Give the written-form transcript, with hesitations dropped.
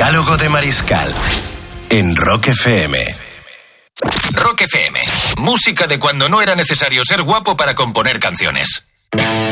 Decálogo de Mariscal en Rock FM. Rock FM, música de cuando no era necesario ser guapo para componer canciones.